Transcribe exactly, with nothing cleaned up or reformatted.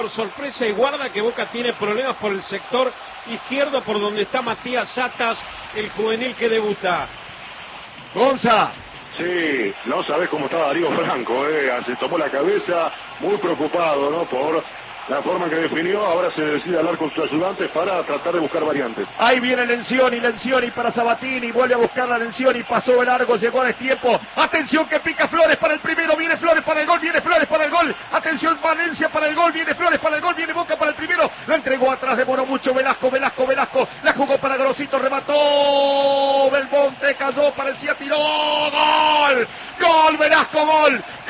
Por sorpresa y guarda que Boca tiene problemas por el sector izquierdo, por donde está Matías Satas, el juvenil que debuta. Gonza. Sí, no sabés cómo está Darío Franco, eh. se tomó la cabeza, muy preocupado, ¿no? Por la forma en que definió. Ahora se decide hablar con sus ayudantes para tratar de buscar variantes. Ahí viene Lencioni, Lencioni para Sabatini, vuelve a buscar la Lencioni, pasó de largo, llegó a destiempo. Atención que pica Flores para el primero, viene Flores para el gol, viene Flores para el gol. Atención Valencia para el gol, viene Flores para el gol, viene Boca para el primero. La entregó atrás, demoró mucho Velasco, Velasco, Velasco. La jugó para Grosito, remató. Belmonte cayó, parecía tiró. ¡Gol! ¡Gol, Velasco, gol!